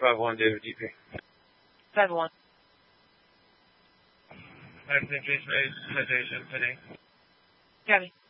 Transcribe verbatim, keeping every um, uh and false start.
five one, David D P. five one. I'm Jason A. Citation today. Copy.